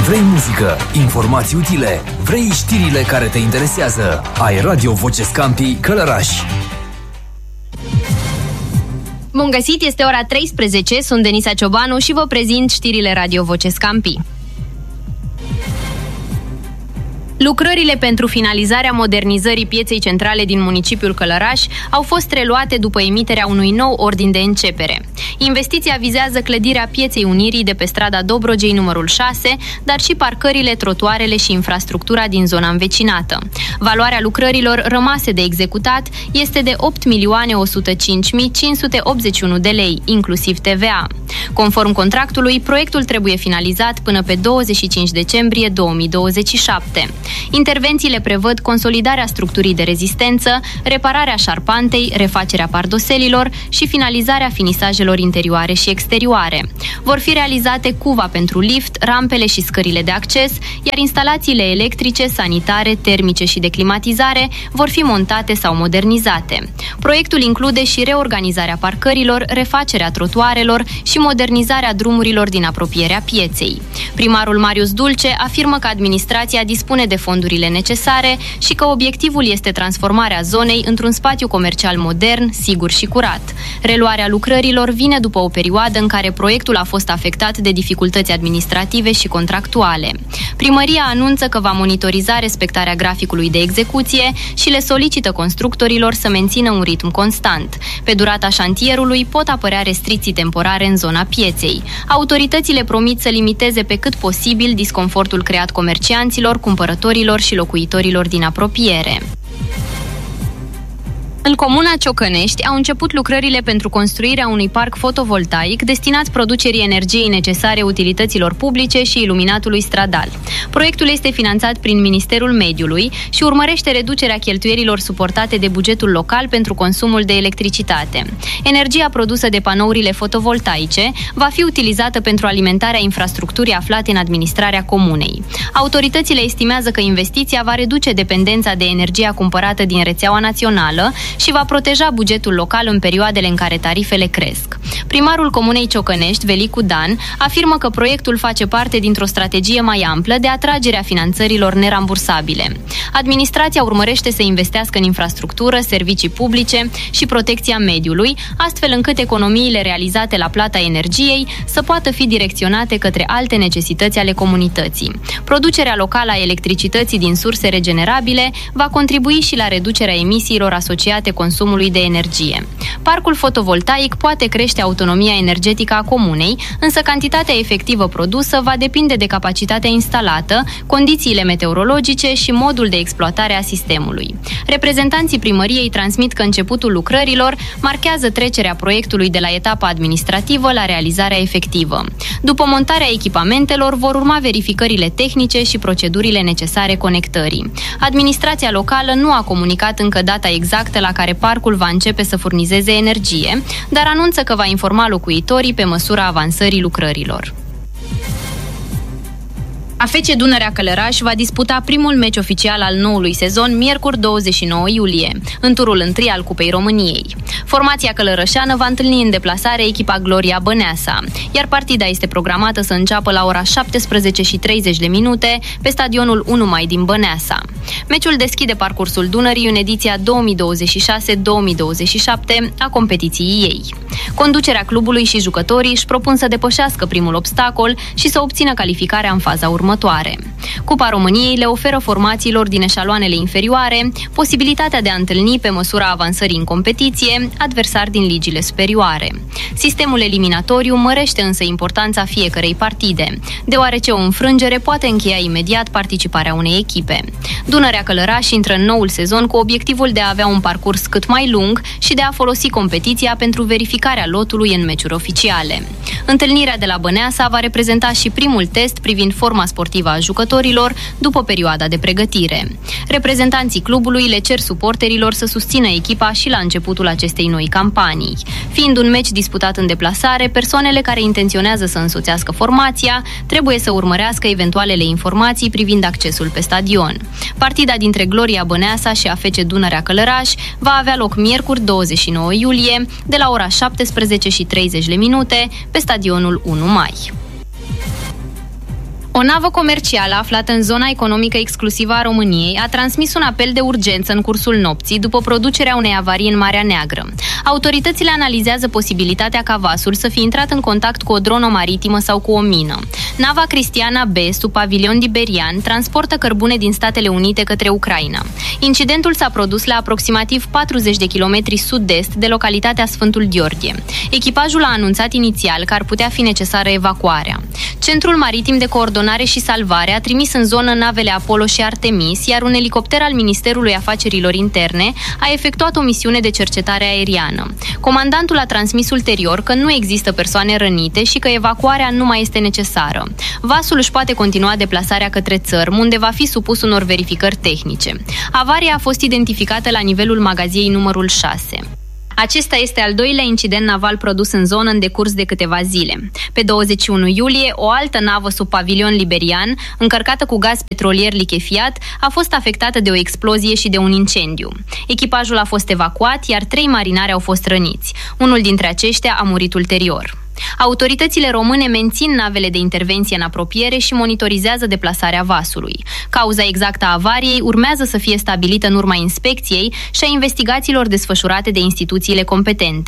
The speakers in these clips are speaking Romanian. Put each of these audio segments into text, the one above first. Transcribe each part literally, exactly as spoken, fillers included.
Vrei muzică, informații utile, vrei știrile care te interesează. Ai Radio Voce Scampii Călăraș. Bun găsit, este ora treisprezece, sunt Denisa Ciobanu și vă prezint știrile Radio Voce Scampii. Lucrările pentru finalizarea modernizării pieței centrale din municipiul Călăraș au fost reluate după emiterea unui nou ordin de începere. Investiția vizează clădirea Pieței Unirii de pe strada Dobrogei numărul șase, dar și parcările, trotuarele și infrastructura din zona învecinată. Valoarea lucrărilor rămase de executat este de opt milioane o sută cinci mii cinci sute optzeci și unu de lei, inclusiv T V A. Conform contractului, proiectul trebuie finalizat până pe douăzeci și cinci decembrie două mii douăzeci și șapte. Intervențiile prevăd consolidarea structurii de rezistență, repararea șarpantei, refacerea pardoselilor și finalizarea finisajelor interioare și exterioare. Vor fi realizate cuva pentru lift, rampele și scările de acces, iar instalațiile electrice, sanitare, termice și de climatizare vor fi montate sau modernizate. Proiectul include și reorganizarea parcărilor, refacerea trotuarelor și modernizarea drumurilor din apropierea pieței. Primarul Marius Dulce afirmă că administrația dispune de fondurile necesare și că obiectivul este transformarea zonei într-un spațiu comercial modern, sigur și curat. Reluarea lucrărilor vine după o perioadă în care proiectul a fost afectat de dificultăți administrative și contractuale. Primăria anunță că va monitoriza respectarea graficului de execuție și le solicită constructorilor să mențină un ritm constant. Pe durata șantierului pot apărea restricții temporare în zona pieței. Autoritățile promit să limiteze pe cât posibil disconfortul creat comercianților, cumpărătorilor și locuitorilor din apropiere. În comuna Ciocănești au început lucrările pentru construirea unui parc fotovoltaic destinat producerii energiei necesare utilităților publice și iluminatului stradal. Proiectul este finanțat prin Ministerul Mediului și urmărește reducerea cheltuielilor suportate de bugetul local pentru consumul de electricitate. Energia produsă de panourile fotovoltaice va fi utilizată pentru alimentarea infrastructurii aflate în administrarea comunei. Autoritățile estimează că investiția va reduce dependența de energia cumpărată din rețeaua națională și va proteja bugetul local în perioadele în care tarifele cresc. Primarul comunei Ciocănești, Velicu Dan, afirmă că proiectul face parte dintr-o strategie mai amplă de atragere a finanțărilor nerambursabile. Administrația urmărește să investească în infrastructură, servicii publice și protecția mediului, astfel încât economiile realizate la plata energiei să poată fi direcționate către alte necesități ale comunității. Producerea locală a electricității din surse regenerabile va contribui și la reducerea emisiilor asociate consumului de energie. Parcul fotovoltaic poate crește autonomia energetică a comunei, însă cantitatea efectivă produsă va depinde de capacitatea instalată, condițiile meteorologice și modul de exploatare a sistemului. Reprezentanții primăriei transmit că începutul lucrărilor marchează trecerea proiectului de la etapa administrativă la realizarea efectivă. După montarea echipamentelor vor urma verificările tehnice și procedurile necesare conectării. Administrația locală nu a comunicat încă data exactă la care parcul va începe să furnizeze energie, dar anunță că va informa locuitorii pe măsura avansării lucrărilor. A F C Dunărea Călăraș va disputa primul meci oficial al noului sezon miercuri douăzeci și nouă iulie, în turul întâi al Cupei României. Formația călărășeană va întâlni în deplasare echipa Gloria Băneasa, iar partida este programată să înceapă la ora șaptesprezece și treizeci de minute pe stadionul unu mai din Băneasa. Meciul deschide parcursul Dunării în ediția două mii douăzeci și șase două mii douăzeci și șapte a competiției ei. Conducerea clubului și jucătorii își propun să depășească primul obstacol și să obțină calificarea în faza următoare. Cupa României le oferă formațiilor din eșaloanele inferioare posibilitatea de a întâlni pe măsura avansării în competiție adversari din ligile superioare. Sistemul eliminatoriu mărește însă importanța fiecărei partide, deoarece o înfrângere poate încheia imediat participarea unei echipe. Dunărea Călăraș intră în noul sezon cu obiectivul de a avea un parcurs cât mai lung și de a folosi competiția pentru verificarea lotului în meciuri oficiale. Întâlnirea de la Băneasa va reprezenta și primul test privind forma sportivă a jucătorilor după perioada de pregătire. Reprezentanții clubului le cer suporterilor să susțină echipa și la începutul acestei noi campanii. Fiind un meci disputat în deplasare, persoanele care intenționează să însoțească formația trebuie să urmărească eventualele informații privind accesul pe stadion. Partida dintre Gloria Băneasa și A F C Dunărea Călăraș va avea loc miercuri douăzeci și nouă iulie de la ora șaptesprezece și treizeci de minute pe stadionul unu mai. O navă comercială aflată în zona economică exclusivă a României a transmis un apel de urgență în cursul nopții după producerea unei avarii în Marea Neagră. Autoritățile analizează posibilitatea ca vasul să fi intrat în contact cu o dronă maritimă sau cu o mină. Nava Cristiana B, sub pavilion liberian, transportă cărbune din Statele Unite către Ucraina. Incidentul s-a produs la aproximativ patruzeci de kilometri sud-est de localitatea Sfântul Gheorghe. Echipajul a anunțat inițial că ar putea fi necesară evacuarea. Centrul Maritim de Coordonare și Salvare a trimis în zonă navele Apollo și Artemis, iar un elicopter al Ministerului Afacerilor Interne a efectuat o misiune de cercetare aeriană. Comandantul a transmis ulterior că nu există persoane rănite și că evacuarea nu mai este necesară. Vasul își poate continua deplasarea către țărm, unde va fi supus unor verificări tehnice. Avaria a fost identificată la nivelul magaziei numărul șase. Acesta este al doilea incident naval produs în zonă în decurs de câteva zile. Pe douăzeci și unu iulie, o altă navă sub pavilion liberian, încărcată cu gaz petrolier lichefiat, a fost afectată de o explozie și de un incendiu. Echipajul a fost evacuat, iar trei marinari au fost răniți. Unul dintre aceștia a murit ulterior. Autoritățile române mențin navele de intervenție în apropiere și monitorizează deplasarea vasului. Cauza exactă a avariei urmează să fie stabilită în urma inspecției și a investigațiilor desfășurate de instituțiile competente.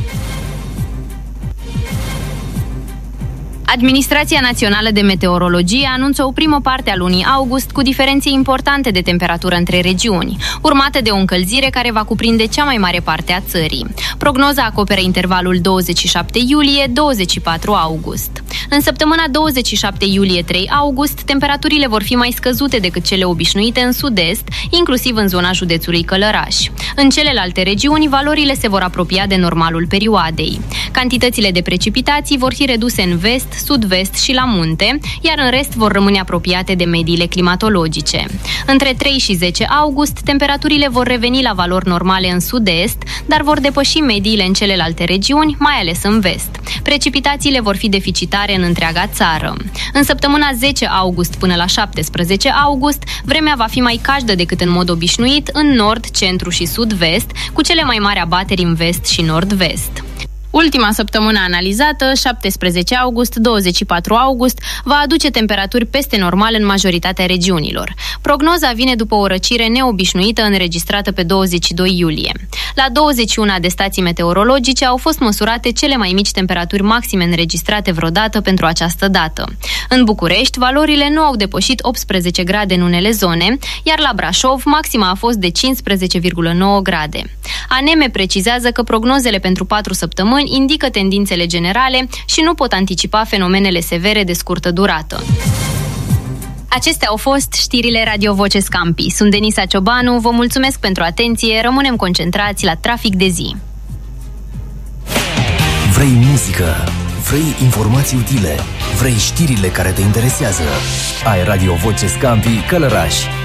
Administrația Națională de Meteorologie anunță o primă parte a lunii august cu diferențe importante de temperatură între regiuni, urmate de o încălzire care va cuprinde cea mai mare parte a țării. Prognoza acoperă intervalul douăzeci și șapte iulie - douăzeci și patru august. În săptămâna douăzeci și șapte iulie - trei august, temperaturile vor fi mai scăzute decât cele obișnuite în sud-est, inclusiv în zona județului Călăraș. În celelalte regiuni, valorile se vor apropia de normalul perioadei. Cantitățile de precipitații vor fi reduse în vest, sud-vest și la munte, iar în rest vor rămâne apropiate de mediile climatologice. Între trei și zece august, temperaturile vor reveni la valori normale în sud-est, dar vor depăși mediile în celelalte regiuni, mai ales în vest. Precipitațiile vor fi deficitare în întreaga țară. În săptămâna zece august până la șaptesprezece august, vremea va fi mai caldă decât în mod obișnuit în nord, centru și sud-vest, cu cele mai mari abateri în vest și nord-vest. Ultima săptămână analizată, șaptesprezece august - douăzeci și patru august, va aduce temperaturi peste normal în majoritatea regiunilor. Prognoza vine după o răcire neobișnuită înregistrată pe douăzeci și doi iulie. La douăzeci și unu de stații meteorologice au fost măsurate cele mai mici temperaturi maxime înregistrate vreodată pentru această dată. În București, valorile nu au depășit optsprezece grade în unele zone, iar la Brașov, maxima a fost de cincisprezece virgulă nouă grade. ANEME precizează că prognozele pentru patru săptămâni indică tendințele generale și nu pot anticipa fenomenele severe de scurtă durată. Acestea au fost știrile Radio Voce Scampi. Sunt Denisa Ciobanu, vă mulțumesc pentru atenție, rămânem concentrați la Trafic de zi. Vrei muzică? Vrei informații utile? Vrei știrile care te interesează? Ai Radio Voce Scampi Călăraș.